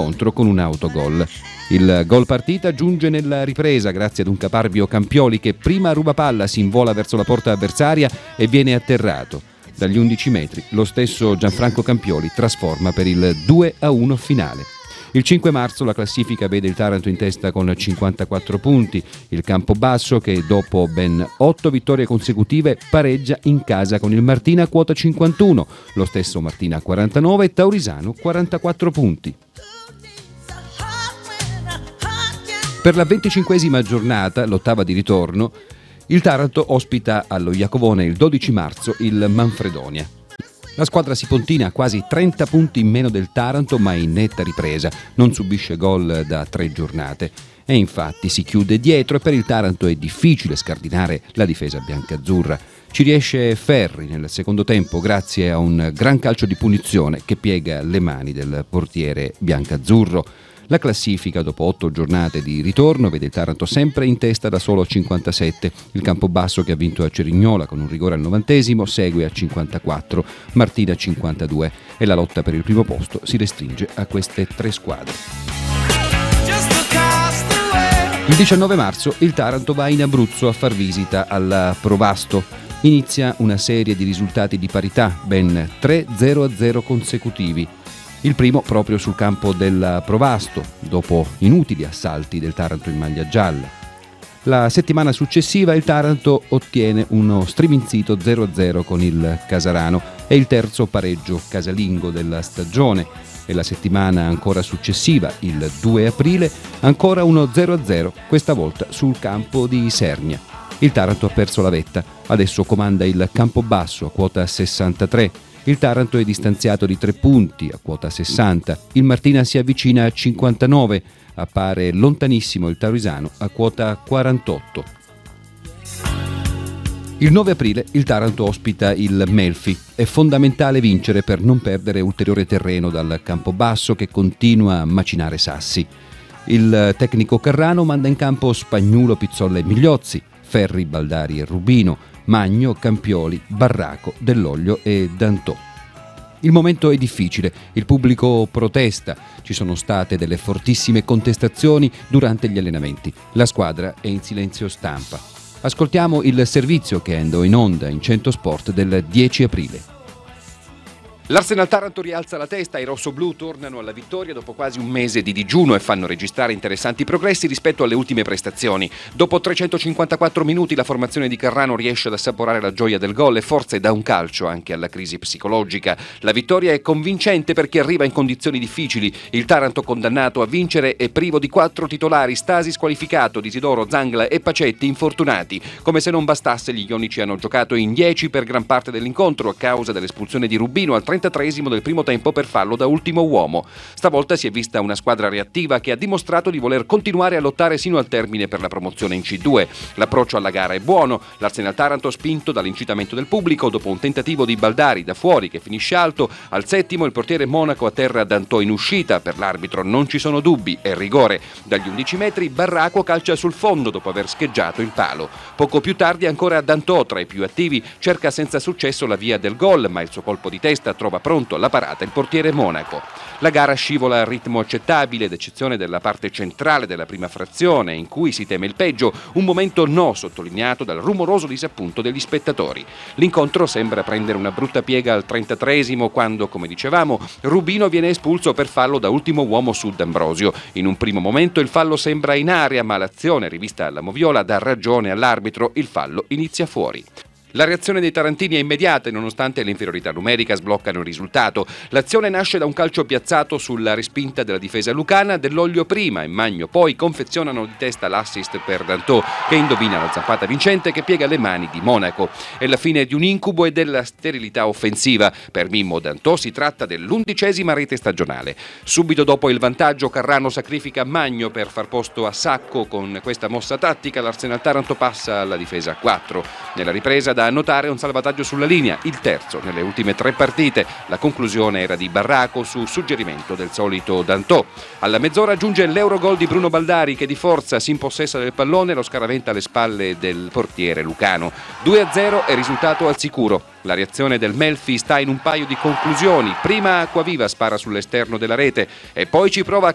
l'incontro con un autogol. Il gol partita giunge nella ripresa grazie ad un caparbio Campioli che prima ruba palla, si invola verso la porta avversaria e viene atterrato. Dagli 11 metri lo stesso Gianfranco Campioli trasforma per il 2-1 finale. Il 5 marzo la classifica vede il Taranto in testa con 54 punti, il Campobasso che dopo ben 8 vittorie consecutive pareggia in casa con il Martina a quota 51, lo stesso Martina a 49 e Taurisano 44 punti. Per la 25esima giornata, l'ottava di ritorno, il Taranto ospita allo Iacovone il 12 marzo il Manfredonia. La squadra si pontina a quasi 30 punti in meno del Taranto, ma in netta ripresa, non subisce gol da 3 giornate e infatti si chiude dietro e per il Taranto è difficile scardinare la difesa biancazzurra. Ci riesce Ferri nel secondo tempo grazie a un gran calcio di punizione che piega le mani del portiere biancazzurro. La classifica dopo 8 giornate di ritorno vede il Taranto sempre in testa da solo a 57, il Campobasso che ha vinto a Cerignola con un rigore al 90° segue a 54, Martina a 52 e la lotta per il primo posto si restringe a queste 3 squadre. Il 19 marzo il Taranto va in Abruzzo a far visita alla Provasto. Inizia una serie di risultati di parità, ben 3 0-0 consecutivi. Il primo proprio sul campo del Provasto, dopo inutili assalti del Taranto in maglia gialla. La settimana successiva il Taranto ottiene uno striminzito 0-0 con il Casarano e il terzo pareggio casalingo della stagione. E la settimana ancora successiva, il 2 aprile, ancora uno 0-0, questa volta sul campo di Sernia. Il Taranto ha perso la vetta, adesso comanda il Campobasso a quota 63. Il Taranto è distanziato di 3 punti a quota 60, il Martina si avvicina a 59, appare lontanissimo il Taurisano a quota 48. Il 9 aprile il Taranto ospita il Melfi, è fondamentale vincere per non perdere ulteriore terreno dal Campobasso che continua a macinare sassi. Il tecnico Carrano manda in campo Spagnuolo, Pizzolla e Migliozzi, Ferri, Baldari e Rubino, Magno, Campioli, Barraco, Dell'Oglio e Dantò. Il momento è difficile, il pubblico protesta, ci sono state delle fortissime contestazioni durante gli allenamenti. La squadra è in silenzio stampa. Ascoltiamo il servizio che andò in onda in Cento Sport del 10 aprile. L'Arsenal Taranto rialza la testa, i rossoblù tornano alla vittoria dopo quasi un mese di digiuno e fanno registrare interessanti progressi rispetto alle ultime prestazioni. Dopo 354 minuti la formazione di Carrano riesce ad assaporare la gioia del gol e forse dà un calcio anche alla crisi psicologica. La vittoria è convincente perché arriva in condizioni difficili. Il Taranto condannato a vincere è privo di 4 titolari, Stasi squalificato, Disidoro, Zangla e Pacetti infortunati. Come se non bastasse, gli ionici hanno giocato in 10 per gran parte dell'incontro a causa dell'espulsione di Rubino al 33esimo del primo tempo per fallo da ultimo uomo. Stavolta si è vista una squadra reattiva che ha dimostrato di voler continuare a lottare sino al termine per la promozione in C2. L'approccio alla gara è buono, l'Arsenal Taranto spinto dall'incitamento del pubblico dopo un tentativo di Baldari da fuori che finisce alto, al 7° il portiere Monaco atterra Dantò in uscita, per l'arbitro non ci sono dubbi, è rigore. Dagli 11 metri Barraco calcia sul fondo dopo aver scheggiato il palo. Poco più tardi ancora Dantò, tra i più attivi, cerca senza successo la via del gol, ma il suo colpo di testa trova pronto alla parata il portiere Monaco. La gara scivola a ritmo accettabile, ad eccezione della parte centrale della prima frazione, in cui si teme il peggio, un momento no sottolineato dal rumoroso disappunto degli spettatori. L'incontro sembra prendere una brutta piega al 33esimo, quando, come dicevamo, Rubino viene espulso per fallo da ultimo uomo su D'Ambrosio. In un primo momento il fallo sembra in area, ma l'azione rivista alla Moviola dà ragione all'arbitro, il fallo inizia fuori. La reazione dei tarantini è immediata e nonostante l'inferiorità numerica sbloccano il risultato. L'azione nasce da un calcio piazzato sulla respinta della difesa lucana, Dell'Oglio prima e Magno poi confezionano di testa l'assist per Dantò che indovina la zampata vincente che piega le mani di Monaco. È la fine di un incubo e della sterilità offensiva. Per Mimmo Dantò si tratta dell'11ª rete stagionale. Subito dopo il vantaggio Carrano sacrifica Magno per far posto a Sacco. Con questa mossa tattica l'Arsenal Taranto passa alla difesa a 4. Nella ripresa da annotare un salvataggio sulla linea, il terzo nelle ultime 3 partite. La conclusione era di Barraco su suggerimento del solito Dantò. Alla mezz'ora giunge l'Eurogol di Bruno Baldari che di forza si impossessa del pallone e lo scaraventa alle spalle del portiere lucano. 2-0 è risultato al sicuro. La reazione del Melfi sta in un paio di conclusioni. Prima Acquaviva spara sull'esterno della rete e poi ci prova